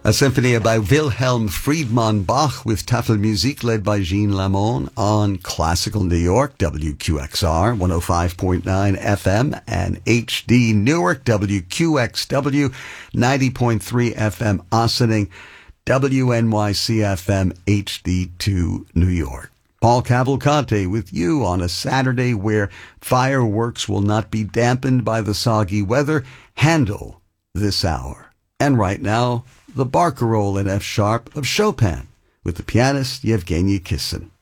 A symphony by Wilhelm Friedmann Bach with Tafelmusik led by Jean Lamont on Classical New York, WQXR 105.9 FM, and HD Newark, WQXW 90.3 FM Ossining, WNYC FM HD2 New York. Paul Cavalcante with you on a Saturday where fireworks will not be dampened by the soggy weather. Handel this hour. And right now, the Barcarolle in F sharp of Chopin with the pianist Yevgeny Kissin.